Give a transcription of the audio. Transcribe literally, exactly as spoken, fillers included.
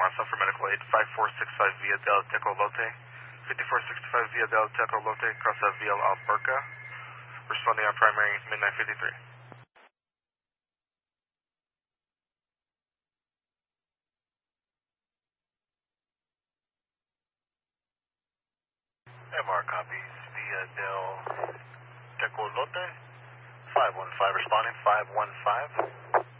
Marcel for medical aid, five four six five Via del Tecolote, fifty-four sixty-five Via del Tecolote, across the Via Alberca, responding on primary midnight fifty-three. M R copies Via del Tecolote, five one five responding, five one five.